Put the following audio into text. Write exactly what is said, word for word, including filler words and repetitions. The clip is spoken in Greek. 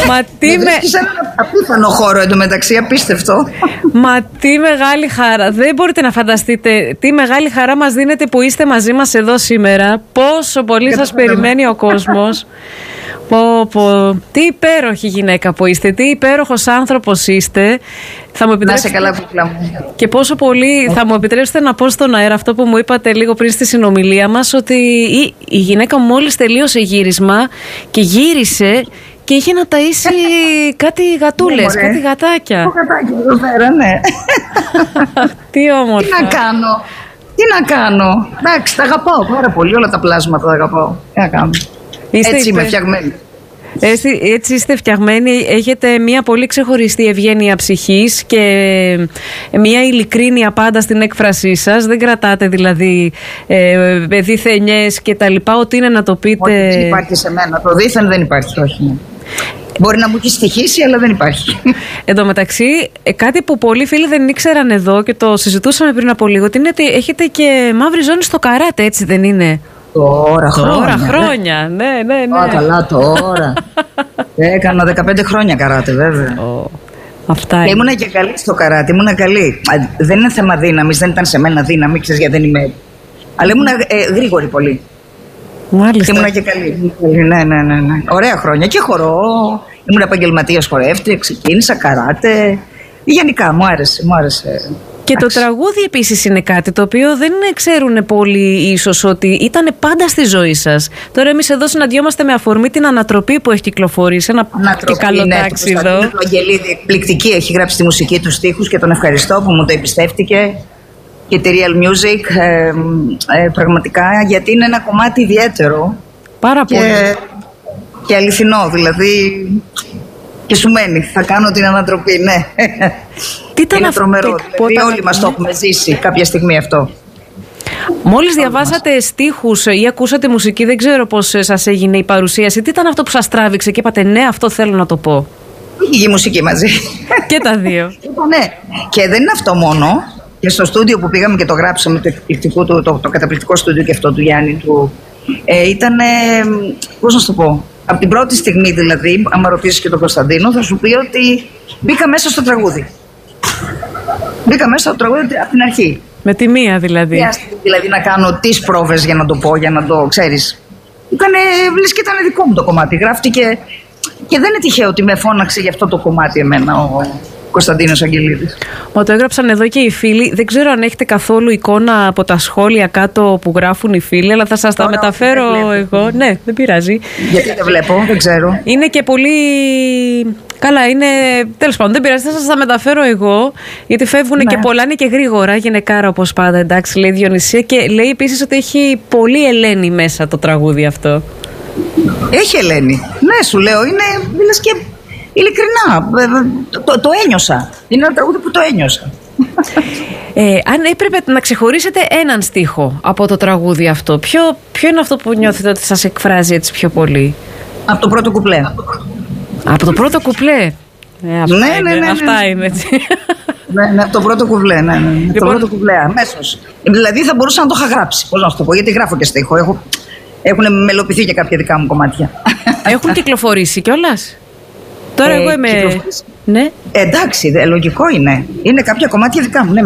Μα τι με... σε έναν απίθανο χώρο εντωμεταξύ, απίστευτο. Μα τι μεγάλη χαρά. Δεν μπορείτε να φανταστείτε τι μεγάλη χαρά μας δίνετε που είστε μαζί μας εδώ σήμερα. Πόσο πολύ σας περιμένει ο κόσμος. Πω, πω. Τι υπέροχη γυναίκα που είστε, τι υπέροχος άνθρωπος είστε. Θα μου επιτρέψετε... Να σε καλά, κούκλα μου. Και πόσο πολύ θα μου επιτρέψετε να πω στον αέρα αυτό που μου είπατε λίγο πριν στη συνομιλία μας, ότι η, η γυναίκα μου μόλις τελείωσε γύρισμα και γύρισε και είχε να ταΐσει κάτι γατούλες, ναι, κάτι γατάκια. Το γατάκι εδώ πέρα, ναι. Τι όμορφα. Τι να κάνω, τι να κάνω. Εντάξει, τα αγαπάω πάρα πολύ, όλα τα πλάσματα τα αγαπάω. Τι να κάνω. Είστε έτσι είμαι φτιαγμένη. Έτσι, έτσι είστε φτιαγμένοι. Έχετε μια πολύ ξεχωριστή ευγένεια ψυχής και μια ειλικρίνεια πάντα στην έκφρασή σας. Δεν κρατάτε δηλαδή ε, δίθενιές και τα λοιπά. Ό,τι είναι να το πείτε. Ό,τι υπάρχει σε μένα. Το δίθεν δεν υπάρχει, όχι. Μπορεί να μου έχει στοιχήσει, αλλά δεν υπάρχει. Εν τω μεταξύ, κάτι που πολλοί φίλοι δεν ήξεραν εδώ και το συζητούσαμε πριν από λίγο, είναι ότι έχετε και μαύρη ζώνη στο καράτε, έτσι δεν είναι? Τώρα χρόνια. Τώρα χρόνια, ναι, ναι, ναι. Α, καλά τώρα. Έκανα δεκαπέντε χρόνια καράτε, βέβαια. Oh, αυτά είναι. Και ήμουνα και καλή στο καράτε, ήμουνα καλή. Δεν είναι θέμα δύναμης, δεν ήταν σε μένα δύναμη, ξέρεις, γιατί δεν είμαι. Αλλά ήμουνα ε, γρήγορη πολύ. Μάλιστα. Και ήμουνα και καλή. Ναι, ναι, ναι, ναι. Ωραία χρόνια. Και χορό. Ήμουν επαγγελματίας χορεύτρια, ξεκίνησα καράτε. Γενικά μου άρεσε, μου άρεσε. Και το τραγούδι επίσης είναι κάτι το οποίο δεν ξέρουν πολλοί ίσως ότι ήταν πάντα στη ζωή σας. Τώρα εμείς εδώ συναντιόμαστε με αφορμή την Ανατροπή που έχει κυκλοφορήσει. Ένα Ανατροπή, καλό ναι, τάξιδο. Το Αγγελίδη, εκπληκτική, έχει γράψει τη μουσική του στίχους και τον ευχαριστώ που μου το εμπιστεύτηκε. Και τη Real Music, ε, ε, πραγματικά, γιατί είναι ένα κομμάτι ιδιαίτερο. Πάρα και, πολύ. Και αληθινό, δηλαδή. Και σου μένει, θα κάνω την ανατροπή, ναι. Τι ήταν είναι αυτό, τρομερό, τι, δηλαδή όλοι μας το έχουμε ζήσει κάποια στιγμή αυτό. Μόλις διαβάσατε μας. στίχους ή ακούσατε μουσική, δεν ξέρω πώς σας έγινε η παρουσίαση. Τι ήταν αυτό που σας τράβηξε και είπατε ναι, αυτό θέλω να το πω? Η μουσική μαζί. Και τα δύο. Ναι, και δεν είναι αυτό μόνο. Και στο στούντιο που πήγαμε και το γράψαμε, το, εκπληκτικό, το, το, το καταπληκτικό στούντιο και αυτό του Γιάννη του, ε, ήταν, πώς να σου το πω, από την πρώτη στιγμή δηλαδή, άμα ρωτήσεις και τον Κωνσταντίνο, θα σου πει ότι μπήκα μέσα στο τραγούδι. Μπήκα μέσα στο τραγούδι από την αρχή. Με τη μία δηλαδή. Χρειάστηκε δηλαδή να κάνω τις πρόβες για να το πω, για να το ξέρεις. Ήτανε, λες και ήταν δικό μου το κομμάτι. Γράφτηκε και δεν είναι τυχαίο ότι με φώναξε για αυτό το κομμάτι εμένα ο Κωνσταντίνος Αγγελίδης. Μα το έγραψαν εδώ και οι φίλοι. Δεν ξέρω αν έχετε καθόλου εικόνα από τα σχόλια κάτω που γράφουν οι φίλοι, αλλά θα σας τα μεταφέρω εγώ. Ναι, δεν πειράζει. Γιατί δεν βλέπω, δεν ξέρω. Είναι και πολύ. Καλά, είναι. Τέλος πάντων, δεν πειράζει, θα σας τα μεταφέρω εγώ. Γιατί φεύγουν ναι. και πολλά, είναι και γρήγορα. Γυναικάρα όπως πάντα, εντάξει, λέει Διονυσία. Και λέει επίσης ότι έχει πολύ Ελένη μέσα το τραγούδι αυτό. Έχει Ελένη. Ναι, σου λέω, είναι. Μιλάς και. Ειλικρινά, το, το, το ένιωσα. Είναι ένα τραγούδι που το ένιωσα. Ε, αν έπρεπε να ξεχωρίσετε έναν στίχο από το τραγούδι αυτό, ποιο, ποιο είναι αυτό που νιώθετε ότι σας εκφράζει έτσι πιο πολύ? Από το πρώτο κουπλέ. Από το πρώτο κουπλέ. Ε, αυτά ναι, είναι, ναι, ναι, ναι. Αυτά είναι έτσι. Ναι, ναι, από το πρώτο κουπλέ, ναι, ναι. Λοιπόν, το πρώτο κουπλέ, αμέσως. Δηλαδή θα μπορούσα να το είχα γράψει, πώς να σου το πω, γιατί γράφω και στίχο. Έχω, έχουν μελοποιηθεί και κάποια δικά μου κομμάτια. Έχουν κυκλοφορήσει κιόλας? Τώρα ε, εγώ είμαι. Ναι. Εντάξει, λογικό είναι. Είναι κάποια κομμάτια δικά μου. Ναι,